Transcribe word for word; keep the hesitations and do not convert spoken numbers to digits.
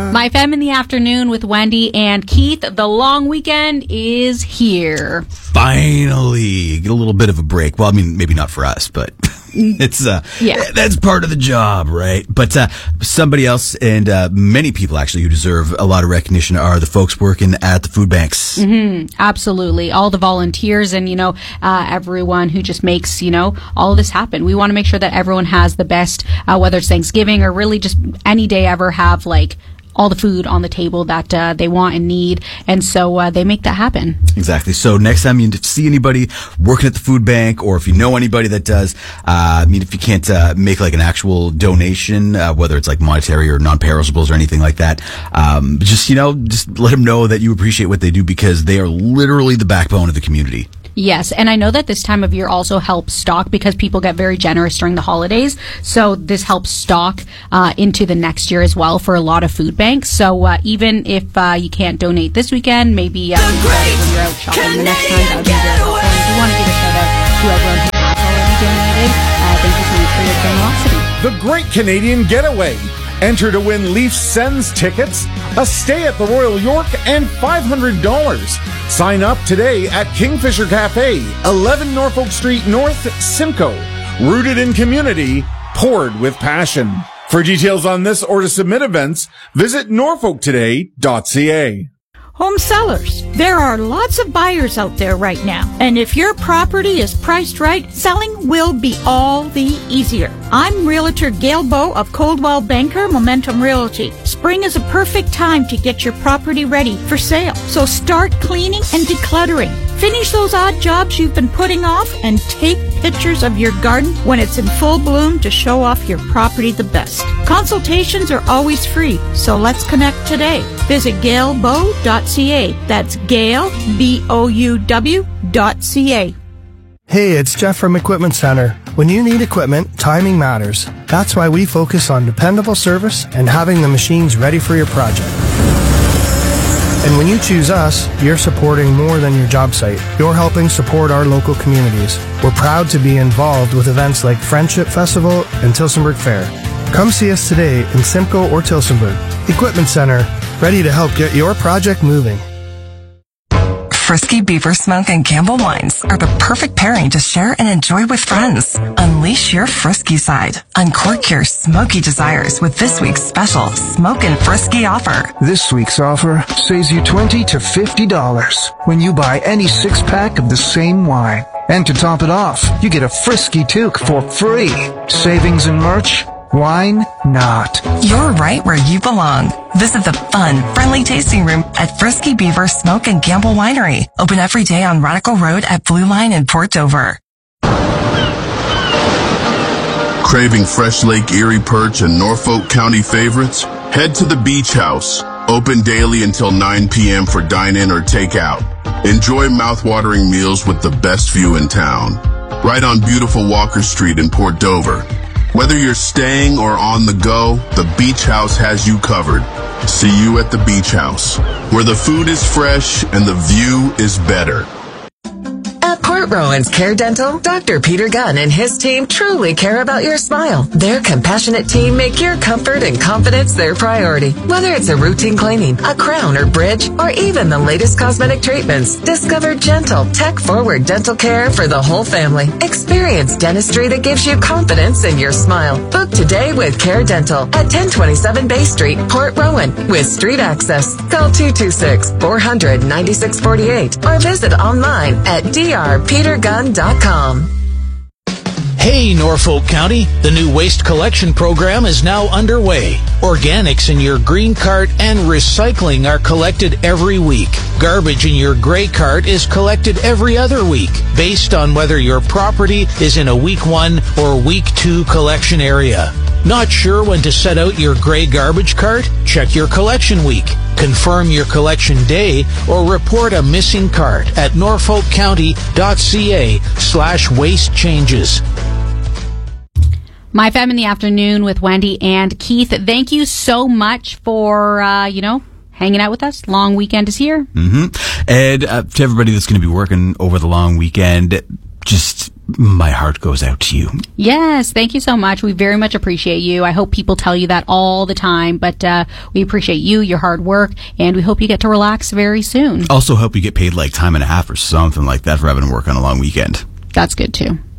My Femme in the Afternoon with Wendy and Keith. The long weekend is here. Finally, get a little bit of a break. Well, I mean, maybe not for us, but it's uh, yeah. that's part of the job, right? But uh, somebody else, and uh, many people actually who deserve a lot of recognition, are the folks working at the food banks. Mm-hmm. Absolutely, all the volunteers and you know uh, everyone who just makes you know all of this happen. We want to make sure that everyone has the best, uh, whether it's Thanksgiving or really just any day ever, have like all the food on the table that uh, they want and need, and so uh, they make that happen. Exactly. So next time you see anybody working at the food bank, or if you know anybody that does, uh, I mean, if you can't uh, make like an actual donation, uh, whether it's like monetary or non-perishables or anything like that, um, just, you know, just let them know that you appreciate what they do, because they are literally the backbone of the community. Yes, and I know that this time of year also helps stock, because people get very generous during the holidays. So this helps stock uh, into the next year as well for a lot of food banks. So uh, even if uh, you can't donate this weekend, maybe um, when you're out shopping the next time, that would be very helpful. And I do want to give a shout out to everyone who has already donated. Uh, thank you so much for your generosity. The Great Canadian Getaway. Enter to win Leafs Sens tickets, a stay at the Royal York, and five hundred dollars. Sign up today at Kingfisher Cafe, eleven Norfolk Street North, Simcoe. Rooted in community, poured with passion. For details on this or to submit events, visit norfolk today dot c a. Home sellers, there are lots of buyers out there right now. And if your property is priced right, selling will be all the easier. I'm Realtor Gail Bow of Coldwell Banker Momentum Realty. Spring is a perfect time to get your property ready for sale. So start cleaning and decluttering. Finish those odd jobs you've been putting off and take pictures of your garden when it's in full bloom to show off your property the best. Consultations are always free, so let's connect today. Visit gail bow dot c a. That's Gail, B O U W dot C A. Hey, it's Jeff from Equipment Center. When you need equipment, timing matters. That's why we focus on dependable service and having the machines ready for your project. And when you choose us, you're supporting more than your job site. You're helping support our local communities. We're proud to be involved with events like Friendship Festival and Tillsonburg Fair. Come see us today in Simcoe or Tillsonburg. Equipment Center, ready to help get your project moving. Frisky Beaver Smoke and Campbell Wines are the perfect pairing to share and enjoy with friends. Unleash your frisky side. Uncork your smoky desires with this week's special Smoke and Frisky offer. This week's offer saves you twenty to fifty dollars when you buy any six-pack of the same wine. And to top it off, you get a Frisky toque for free. Savings and merch? Wine not. You're right where you belong. Visit the fun, friendly tasting room at Frisky Beaver Smoke and Campbell Winery. Open every day on Radical Road at Blue Line in Port Dover. Craving fresh Lake Erie perch and Norfolk County favorites? Head to the Beach House. Open daily until nine p.m. for dine-in or take-out. Enjoy mouth-watering meals with the best view in town. Right on beautiful Walker Street in Port Dover. Whether you're staying or on the go, the Beach House has you covered. See you at the Beach House, where the food is fresh and the view is better. At Port Rowan's Care Dental, Doctor Peter Gunn and his team truly care about your smile. Their compassionate team make your comfort and confidence their priority. Whether it's a routine cleaning, a crown or bridge, or even the latest cosmetic treatments, discover gentle, tech-forward dental care for the whole family. Experience dentistry that gives you confidence in your smile. Book today with Care Dental at ten twenty-seven Bay Street, Port Rowan, with street access. Call two two six, four hundred, ninety-six forty-eight or visit online at d r peter gunn dot com. Hey, Norfolk County, the new waste collection program is now underway. Organics in your green cart and recycling are collected every week. Garbage in your gray cart is collected every other week, based on whether your property is in a week one or week two collection area. Not sure when to set out your gray garbage cart? Check your collection week. Confirm your collection day or report a missing cart at norfolk county dot c a slash waste changes. My Femme in the Afternoon with Wendy and Keith. Thank you so much for, uh, you know, hanging out with us. Long weekend is here. Mm-hmm. And uh, to everybody that's going to be working over the long weekend, just my heart goes out to you. Yes, thank you so much. We very much appreciate you. I hope people tell you that all the time, but uh, we appreciate you, your hard work, and we hope you get to relax very soon. Also hope you get paid like time and a half or something like that for having to work on a long weekend. That's good too.